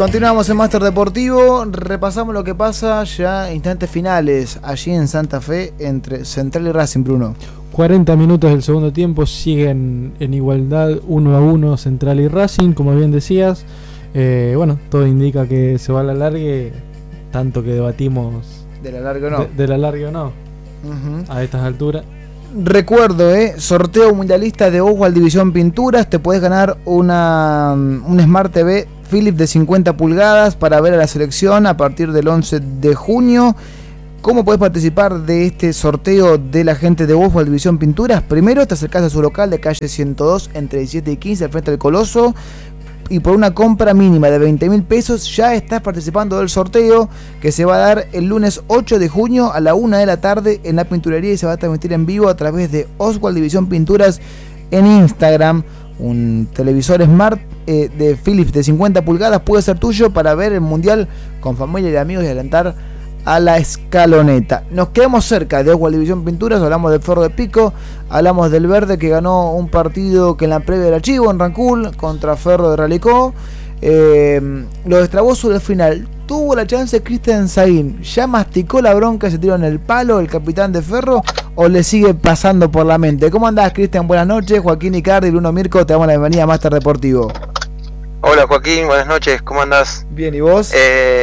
Continuamos en Máster Deportivo, repasamos lo que pasa ya instantes finales allí en Santa Fe entre Central y Racing, Bruno. 40 minutos del segundo tiempo, siguen en igualdad 1-1 Central y Racing, como bien decías. Bueno, todo indica que se va a la largue, tanto que debatimos de la larga o no. De la larga o no, a estas alturas. Recuerdo, sorteo mundialista de Oswald División Pinturas. Te puedes ganar un Smart TV Philips de 50 pulgadas para ver a la selección a partir del 11 de junio. ¿Cómo puedes participar de este sorteo de la gente de Oswald División Pinturas? Primero te acercás a su local de calle 102 entre 17 y 15 al frente del Coloso. Y por una compra mínima de 20.000 pesos ya estás participando del sorteo que se va a dar el lunes 8 de junio a la 1 de la tarde en la pinturería y se va a transmitir en vivo a través de Oswald División Pinturas en Instagram. Un televisor Smart de Philips de 50 pulgadas puede ser tuyo para ver el mundial con familia y amigos y alentar a la escaloneta. Nos quedamos cerca de Oswald División Pinturas, hablamos del Ferro de Pico, hablamos del Verde que ganó un partido que en la previa era Chivo en Rancul contra Ferro de Ralicó. Lo destrabó sobre el final. Tuvo la chance Cristian Saín. ¿Ya masticó la bronca, se tiró en el palo el capitán de Ferro o le sigue pasando por la mente? ¿Cómo andás, Cristian? Buenas noches. Joaquín Icardi y Bruno Mirko, te damos la bienvenida a Máster Deportivo. Hola Joaquín, buenas noches, ¿cómo andás? Bien, ¿y vos?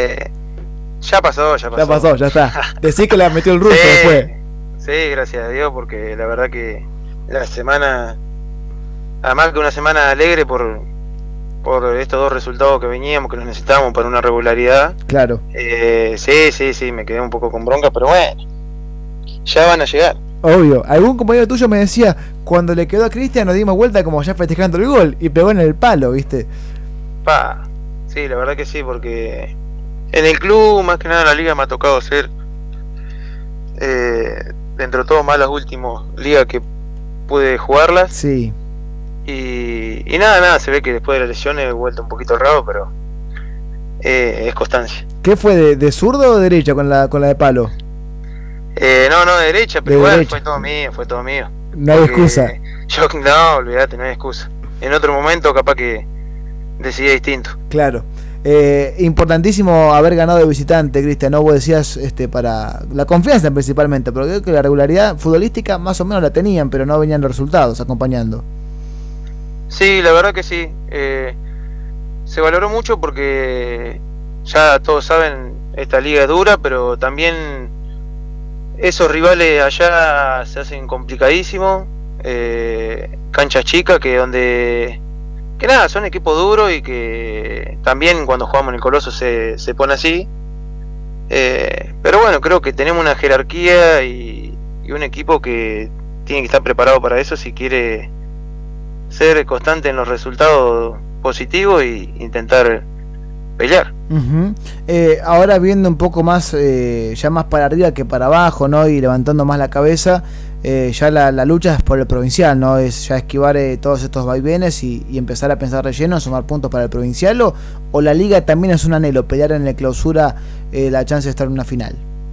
Ya pasó. Ya está. Decí que le metió el ruso después. Sí, gracias a Dios, porque la verdad que la semana, además que una semana alegre por estos dos resultados que veníamos, que los necesitábamos para una regularidad. Claro. Sí, me quedé un poco con bronca, pero bueno, ya van a llegar. Obvio. Algún compañero tuyo me decía, cuando le quedó a Cristian nos dimos vuelta como ya festejando el gol y pegó en el palo, ¿viste? Sí, la verdad que sí, porque en el club, más que nada en la liga, me ha tocado ser, dentro de todo, más las últimas ligas que pude jugarlas. Sí. Y nada, se ve que después de la lesión he vuelto un poquito raro, pero es constancia. ¿Qué fue, de zurdo o de derecha con la de palo? No, de derecha, pero igual fue todo mío. No hay excusa. No, olvídate, no hay excusa. En otro momento capaz que decidía distinto. Claro. Importantísimo haber ganado de visitante, Cristian, ¿no? Vos decías para la confianza principalmente, pero creo que la regularidad futbolística más o menos la tenían, pero no venían los resultados acompañando. Sí, la verdad que sí. Se valoró mucho porque ya todos saben, esta liga es dura, pero también esos rivales allá se hacen complicadísimos. Canchas chicas que nada, son equipos duros y que también cuando jugamos en el Coloso se pone así. Pero bueno, creo que tenemos una jerarquía y un equipo que tiene que estar preparado para eso si quiere ser constante en los resultados positivos e intentar pelear. Ahora viendo un poco más, ya más para arriba que para abajo, ¿no? Y levantando más la cabeza, ya la lucha es por el provincial, ¿no? Es ya esquivar todos estos vaivenes y empezar a pensar relleno, sumar puntos para el provincial, o la liga también es un anhelo, pelear en la clausura la chance de estar en una final.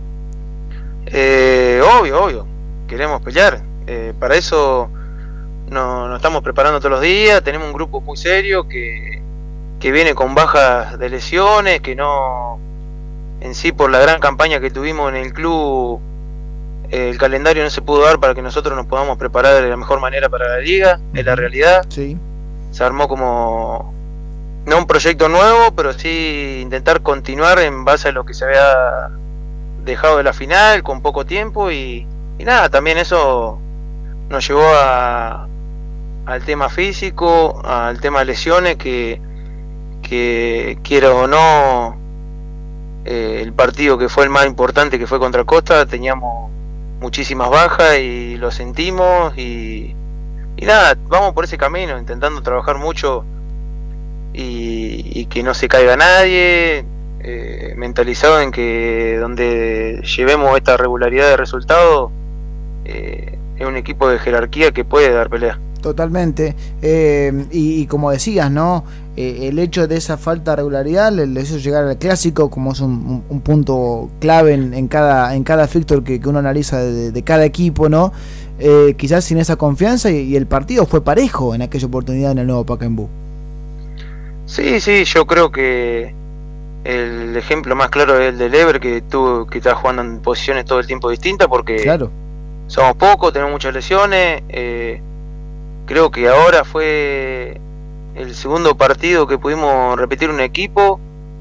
Obvio, queremos pelear. Para eso nos estamos preparando todos los días, tenemos un grupo muy serio que viene con bajas de lesiones, que no, en sí por la gran campaña que tuvimos en el club, el calendario no se pudo dar para que nosotros nos podamos preparar de la mejor manera para la liga, es la realidad. Sí. Se armó como, no un proyecto nuevo, pero sí intentar continuar en base a lo que se había dejado de la final, con poco tiempo, y nada, también eso nos llevó al tema físico, al tema de lesiones, que quiero o no, el partido que fue el más importante, que fue contra Costa, teníamos muchísimas bajas y lo sentimos y nada, vamos por ese camino, intentando trabajar mucho y que no se caiga nadie, mentalizado en que donde llevemos esta regularidad de resultados, es un equipo de jerarquía que puede dar pelea. Totalmente, y como decías, ¿no? El hecho de esa falta de regularidad le hizo llegar al clásico, como es un punto clave en cada fixture que uno analiza de cada equipo, ¿no? Quizás sin esa confianza y el partido fue parejo en aquella oportunidad en el nuevo Pacaembu. Sí, yo creo que El ejemplo más claro es el del Ever, que está jugando en posiciones todo el tiempo distintas, porque Claro. somos pocos, tenemos muchas lesiones. Creo que ahora fue el segundo partido que pudimos repetir un equipo.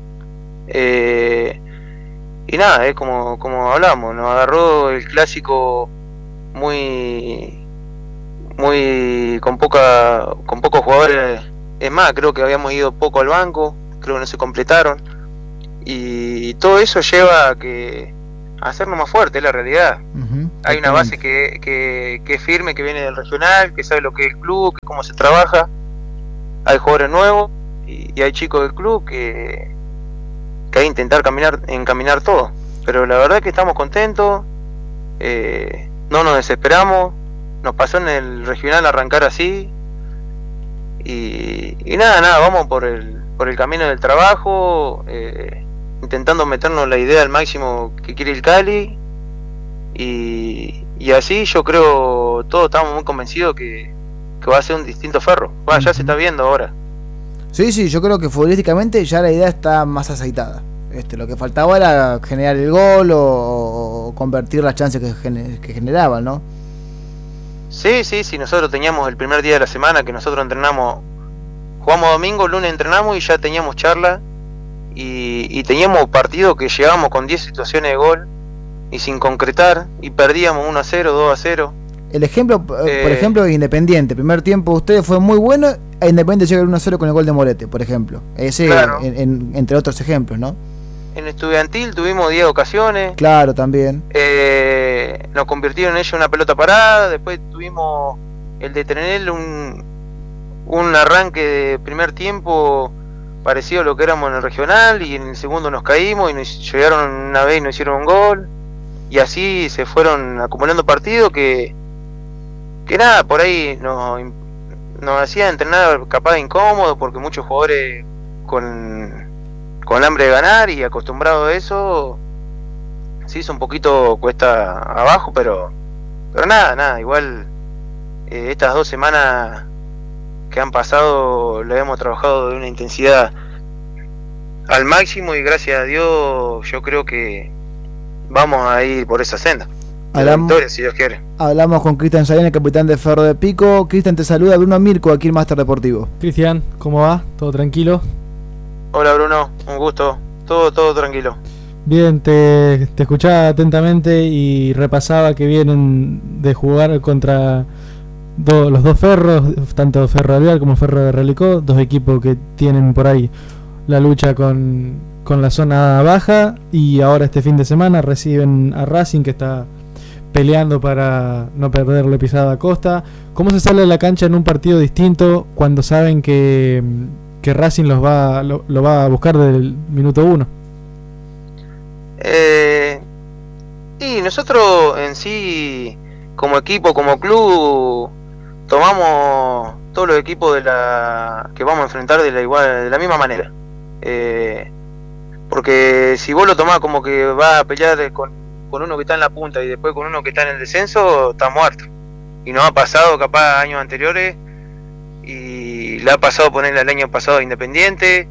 Y nada, es como hablamos, nos agarró el clásico muy con pocos jugadores. Es más, creo que habíamos ido poco al banco, creo que no se completaron, y todo eso lleva a hacernos más fuertes, es la realidad. Hay una base que es firme, que viene del regional, que sabe lo que es el club, que cómo se trabaja. Hay jugadores nuevos y hay chicos del club que hay que intentar encaminar todo, pero la verdad es que estamos contentos. No nos desesperamos, nos pasó en el regional arrancar así, y nada, vamos por el camino del trabajo, intentando meternos la idea al máximo que quiere el Cali, y así yo creo, todos estamos muy convencidos que va a ser un distinto Ferro. Ya se está viendo ahora. Sí, yo creo que futbolísticamente ya la idea está más aceitada. Lo que faltaba era generar el gol o convertir las chances que generaban, ¿no? Sí, nosotros teníamos el primer día de la semana que nosotros entrenamos, jugamos domingo, lunes entrenamos y ya teníamos charla, y teníamos partidos que llegábamos con 10 situaciones de gol y sin concretar, y perdíamos 1-0, 2-0. El ejemplo, por ejemplo, de Independiente. Primer tiempo de ustedes fue muy bueno, a Independiente llega el 1-0 con el gol de Morete, por ejemplo. Ese, claro. Entre otros ejemplos, ¿no? En Estudiantil tuvimos 10 ocasiones. Claro, también. Nos convirtieron ellos en una pelota parada. Después tuvimos el de Trenel, un arranque de primer tiempo parecido a lo que éramos en el regional, y en el segundo nos caímos y nos llegaron una vez y nos hicieron un gol. Y así se fueron acumulando partidos que nada, por ahí nos hacía entrenar capaz incómodo, porque muchos jugadores con hambre de ganar y acostumbrados a eso, se hizo un poquito cuesta abajo, pero nada, igual estas 2 semanas que han pasado lo hemos trabajado de una intensidad al máximo, y gracias a Dios yo creo que vamos a ir por esa senda. La victoria, si Dios quiere. Hablamos con Cristian Sayán, el capitán de Ferro de Pico. Cristian, te saluda Bruno Mirko, aquí en Máster Deportivo. Cristian, ¿cómo va? ¿Todo tranquilo? Hola Bruno, un gusto. Todo tranquilo. Bien, te escuchaba atentamente y repasaba que vienen de jugar contra los dos Ferros, tanto Ferro Alvear como Ferro de Relicó, dos equipos que tienen por ahí la lucha con la zona baja, y ahora este fin de semana reciben a Racing, que está peleando para no perderle pisada a Costa. ¿Cómo se sale a la cancha en un partido distinto cuando saben que Racing lo va a buscar desde el minuto 1? Y nosotros en sí, como equipo, como club, tomamos todos los equipos que vamos a enfrentar de la misma manera. Porque si vos lo tomás como que va a pelear con uno que está en la punta y después con uno que está en el descenso, está muerto. Y nos ha pasado capaz años anteriores, y le ha pasado ponerle el año pasado a Independiente.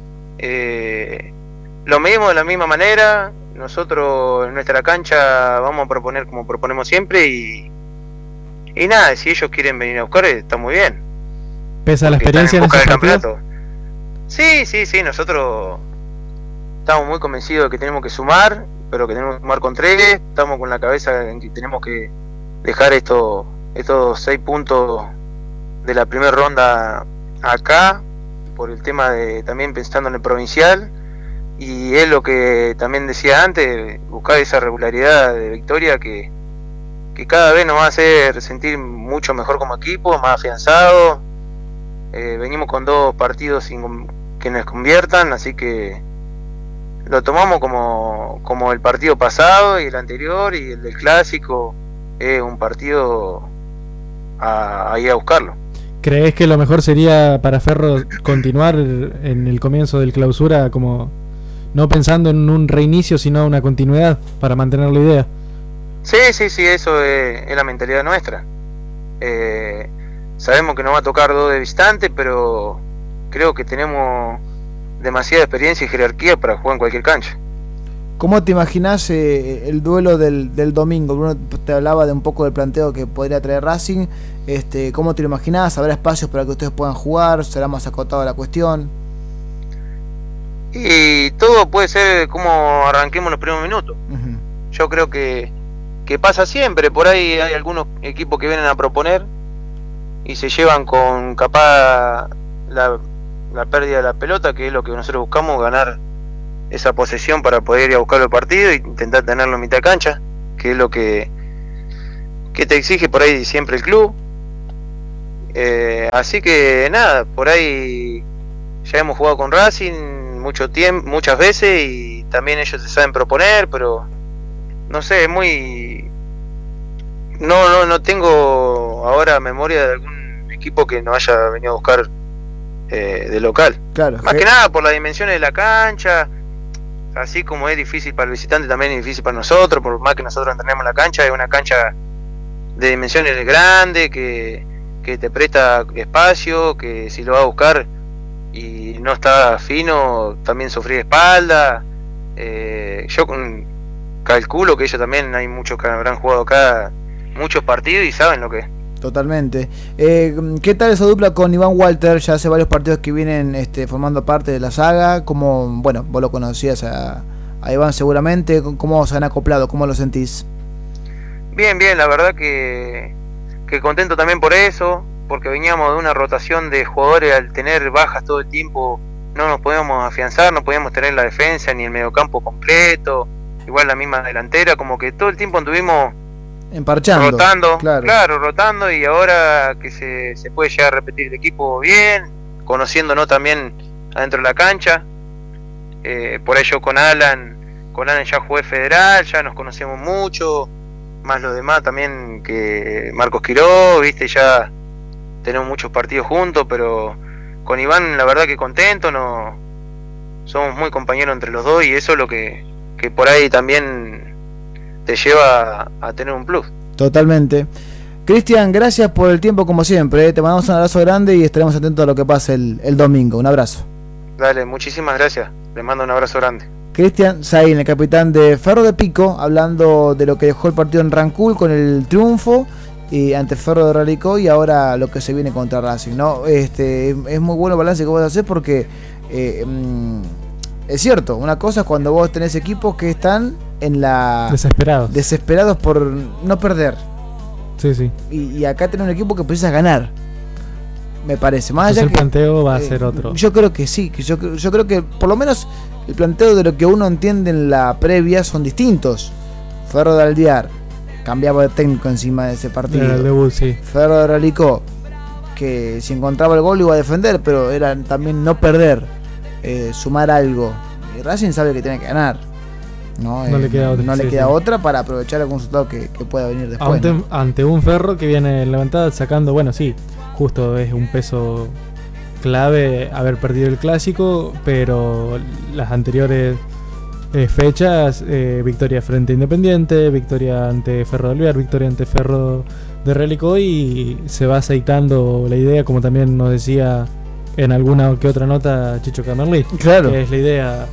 Lo medimos de la misma manera. Nosotros en nuestra cancha vamos a proponer como proponemos siempre, y nada, si ellos quieren venir a buscar, está muy bien. ¿Pesa la experiencia en ese campeonato? Sí, nosotros estamos muy convencidos de que tenemos que sumar, pero que tenemos que sumar con 3. Estamos con la cabeza en que tenemos que dejar estos 6 puntos de la primera ronda acá, por el tema de también pensando en el provincial, y es lo que también decía antes, buscar esa regularidad de victoria que cada vez nos va a hacer sentir mucho mejor como equipo, más afianzados. Venimos con 2 partidos que nos conviertan, así que lo tomamos como el partido pasado y el anterior y el del clásico. Es un partido a ir a buscarlo. ¿Crees que lo mejor sería para Ferro continuar en el comienzo del clausura, como no pensando en un reinicio, sino una continuidad para mantener la idea? Sí, eso es la mentalidad nuestra. Sabemos que nos va a tocar 2 de visitante, pero creo que tenemos demasiada experiencia y jerarquía para jugar en cualquier cancha. ¿Cómo te imaginás el duelo del domingo? Bruno te hablaba de un poco del planteo que podría traer Racing. ¿Cómo te lo imaginás? ¿Habrá espacios para que ustedes puedan jugar? ¿Será más acotado la cuestión? Y todo puede ser como arranquemos en los primeros minutos. Uh-huh. Yo creo que pasa siempre. Por ahí hay algunos equipos que vienen a proponer y se llevan con capaz la pérdida de la pelota, que es lo que nosotros buscamos, ganar esa posesión para poder ir a buscar el partido e intentar tenerlo en mitad de cancha, que es lo que te exige por ahí siempre el club. Así que nada, por ahí ya hemos jugado con Racing mucho tiempo, muchas veces, y también ellos se saben proponer, pero no sé, es muy... No tengo ahora memoria de algún equipo que nos haya venido a buscar de local. Claro, más que nada por las dimensiones de la cancha. Así como es difícil para el visitante, también es difícil para nosotros, por más que nosotros entrenemos la cancha, es una cancha de dimensiones grandes, que te presta espacio, que si lo va a buscar y no está fino, también sufrir espalda. Yo calculo que ellos también, hay muchos que habrán jugado acá muchos partidos y saben lo que es. Totalmente. ¿Qué tal esa dupla con Iván Walter? Ya hace varios partidos que vienen formando parte de la saga. Como, bueno, vos lo conocías a Iván seguramente. ¿Cómo se han acoplado? ¿Cómo lo sentís? Bien, la verdad que contento también por eso, porque veníamos de una rotación de jugadores. Al tener bajas todo el tiempo no nos podíamos afianzar, no podíamos tener la defensa ni el mediocampo completo, igual la misma delantera, como que todo el tiempo anduvimos emparchando, rotando, claro, rotando, y ahora que se puede llegar a repetir el equipo bien, conociéndonos también adentro de la cancha. Por ello con Alan ya jugué federal, ya nos conocemos mucho, más los demás también, que Marcos Quiró, viste, ya tenemos muchos partidos juntos, pero con Iván la verdad que contento, no somos muy compañeros entre los dos, y eso es lo que por ahí también te lleva a tener un plus. Totalmente. Cristian, gracias por el tiempo como siempre, te mandamos un abrazo grande y estaremos atentos a lo que pase el domingo. Un abrazo. Dale, muchísimas gracias, le mando un abrazo grande. Cristian Saín, el capitán de Ferro de Pico, hablando de lo que dejó el partido en Rancul con el triunfo ante Ferro de Ralicó, y ahora lo que se viene contra Racing, ¿no? Es muy bueno el balance que vos haces, porque es cierto, una cosa es cuando vos tenés equipos que están en la... Desesperados por no perder. Sí. Y acá tenés un equipo que precisa ganar, me parece. Más allá el planteo va a ser otro. Yo creo que sí, yo creo que por lo menos el planteo de lo que uno entiende en la previa son distintos. Ferro de Aldear cambiaba de técnico encima de ese partido. Era el debut, sí. Ferro de Ralicó, que si encontraba el gol iba a defender, pero era también no perder, sumar algo. Y Racing sabe que tiene que ganar. No le queda otra para aprovechar algún resultado que pueda venir después. Ante un Ferro que viene levantada sacando, bueno, sí, justo es un peso clave haber perdido el clásico, pero las anteriores fechas, victoria frente a Independiente, victoria ante Ferro de Alvear, victoria ante Ferro de Ralicó, y se va aceitando la idea, como también nos decía en alguna que otra nota Chicho Camerlí, claro, que es la idea,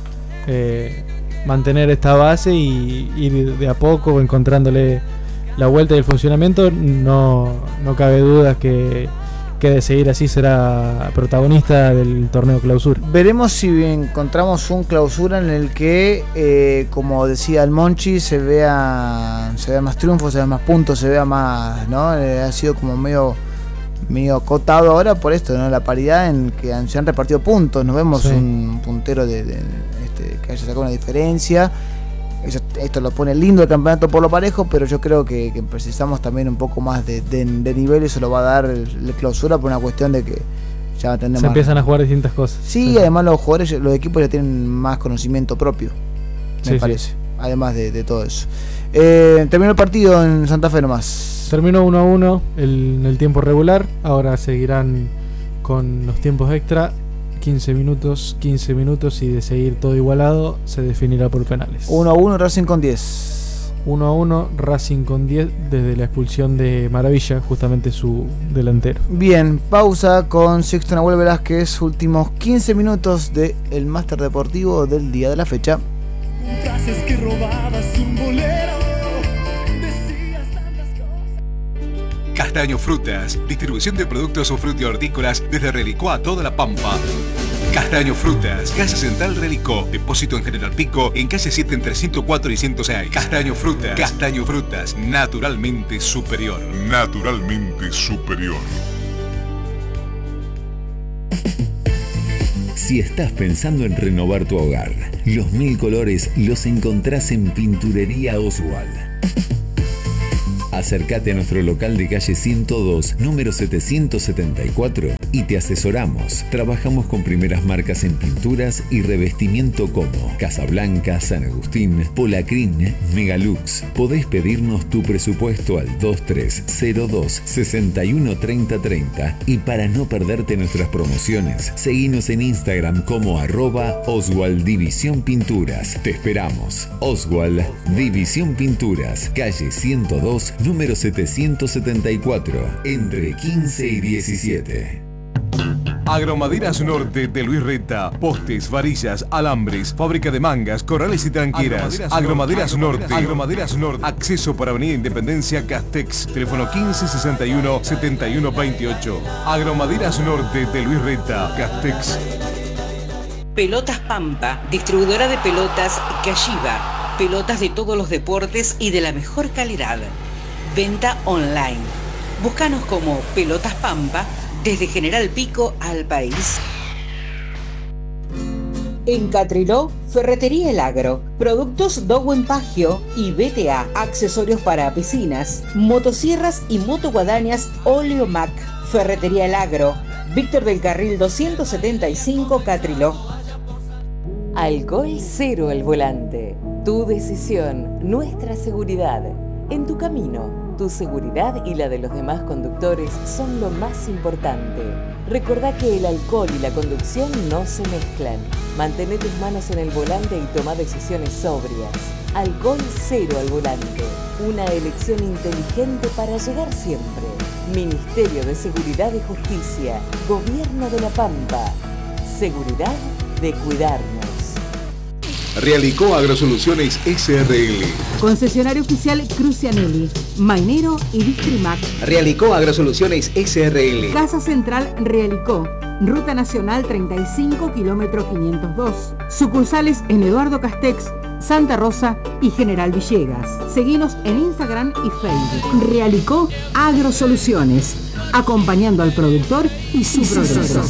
mantener esta base y ir de a poco encontrándole la vuelta y el funcionamiento. No cabe duda que de seguir así será protagonista del torneo clausura. Veremos si encontramos un clausura en el que, como decía el Monchi, se vea más triunfos, se vea más puntos, se vea más, ¿no? Ha sido como medio acotado ahora por esto, ¿no? La paridad en que se han repartido puntos. No vemos un puntero que haya sacado una diferencia. Esto lo pone lindo el campeonato por lo parejo, pero yo creo que precisamos también un poco más de nivel. Eso lo va a dar el clausura, por una cuestión de que ya tenemos, se empiezan a jugar distintas cosas. Sí, además los jugadores, los equipos ya tienen más conocimiento propio, me parece. Además de todo eso. Terminó el partido en Santa Fe nomás. Terminó 1-1 en el tiempo regular. Ahora seguirán con los tiempos extra. 15 minutos, y de seguir todo igualado se definirá por penales. 1-1, Racing con 10. 1-1, Racing con 10 desde la expulsión de Maravilla, justamente su delantero. Bien, pausa con Sixto Nahuel Velázquez, últimos 15 minutos del Máster Deportivo del día de la fecha. Frases que robabas un bolero, decías tantas cosas. Castaño Frutas, distribución de productos frutihortícolas desde Relicó a toda la Pampa. Castaño Frutas, Casa Central Relicó, depósito en General Pico, en calle 7 entre 104 y 106. Castaño Frutas, naturalmente superior. Naturalmente superior. Si estás pensando en renovar tu hogar, los 1000 colores los encontrás en Pinturería Oswald. Acércate a nuestro local de calle 102, número 774 y te asesoramos. Trabajamos con primeras marcas en pinturas y revestimiento como Casablanca, San Agustín, Polacrín, Megalux. Podés pedirnos tu presupuesto al 2302 61 30 30 y para no perderte nuestras promociones, seguinos en Instagram como @Oswald División Pinturas. Te esperamos. Oswald División Pinturas, calle 102, número 774, entre 15 y 17. Agromaderas Norte de Luis Reta. Postes, varillas, alambres, fábrica de mangas, corrales y tranqueras. Agromaderas Norte. Acceso para Avenida Independencia, Castex. Teléfono 1561 7128. Agromaderas Norte de Luis Reta, Castex. Pelotas Pampa, distribuidora de pelotas Cashiba. Pelotas de todos los deportes y de la mejor calidad. Venta online. Búscanos como Pelotas Pampa desde General Pico al país. En Catriló, Ferretería El Agro. Productos Dowen Pagio y BTA. Accesorios para piscinas, motosierras y motoguadañas Oleomac. Ferretería El Agro. Víctor del Carril 275, Catriló. Alcohol cero al volante. Tu decisión, nuestra seguridad. En tu camino, tu seguridad y la de los demás conductores son lo más importante. Recordá que el alcohol y la conducción no se mezclan. Mantén tus manos en el volante y toma decisiones sobrias. Alcohol cero al volante. Una elección inteligente para llegar siempre. Ministerio de Seguridad y Justicia. Gobierno de La Pampa. Seguridad de cuidarnos. Realicó Agrosoluciones SRL. Concesionario oficial Crucianelli, Mainero y Distrimac. Realicó Agrosoluciones SRL. Casa Central Realicó, Ruta Nacional 35, kilómetro 502. Sucursales en Eduardo Castex, Santa Rosa y General Villegas. Seguinos en Instagram y Facebook. Realicó Agrosoluciones, acompañando al productor y su proceso.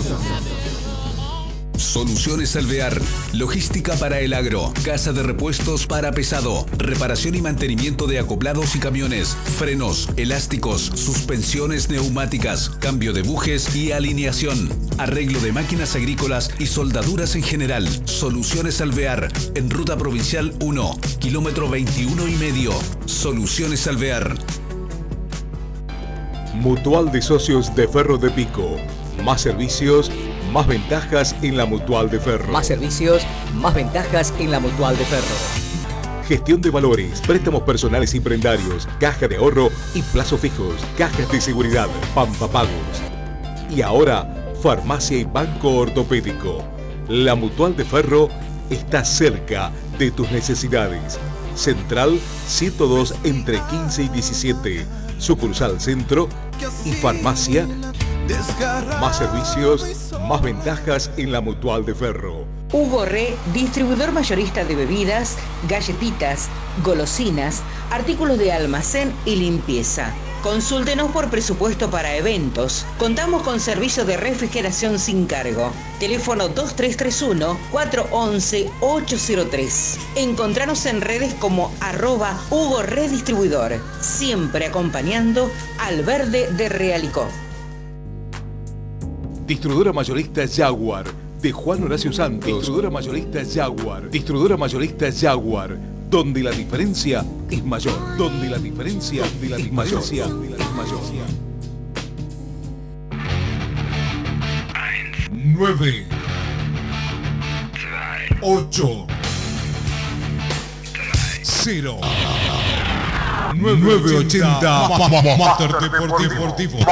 Soluciones Alvear, logística para el agro, casa de repuestos para pesado, reparación y mantenimiento de acoplados y camiones, frenos, elásticos, suspensiones neumáticas, cambio de bujes y alineación, arreglo de máquinas agrícolas y soldaduras en general. Soluciones Alvear, en Ruta Provincial 1, kilómetro 21,5. Soluciones Alvear. Mutual de Socios de Ferro de Pico. Más servicios, más ventajas en la Mutual de Ferro. Más servicios, más ventajas en la Mutual de Ferro. Gestión de valores, préstamos personales y prendarios, caja de ahorro y plazos fijos, cajas de seguridad, Pampa Pagos. Y ahora, farmacia y banco ortopédico. La Mutual de Ferro está cerca de tus necesidades. Central 102 entre 15 y 17. Sucursal Centro y farmacia. Más servicios, más ventajas en la Mutual de Ferro. Hugo Re, distribuidor mayorista de bebidas, galletitas, golosinas, artículos de almacén y limpieza. Consúltenos por presupuesto para eventos. Contamos con servicio de refrigeración sin cargo. Teléfono 2331-411-803. Encontranos en redes como @Hugo Re Distribuidor. Siempre acompañando al verde de Realicó. Distribuidora mayorista Jaguar, de Juan Horacio Santos. Distribuidora mayorista Jaguar. Distribuidora mayorista Jaguar, donde la diferencia es mayor. Donde la diferencia es mayor. 9, 8, 980 Master Deportivo.